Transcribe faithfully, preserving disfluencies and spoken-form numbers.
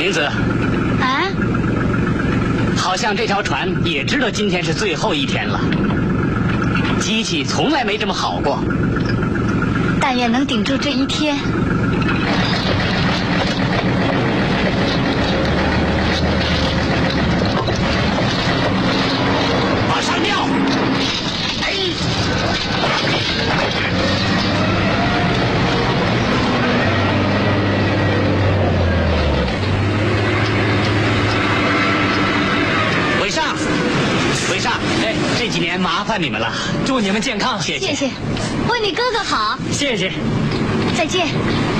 玲子。 啊？ 好像这条船也知道今天是最后一天了。机器从来没这么好过。 但愿能顶住这一天。 往上吊！哎！伟上，伟上，哎，这几年麻烦你们了，祝你们健康，谢谢。 谢谢，为你哥哥好。 谢谢。 再见。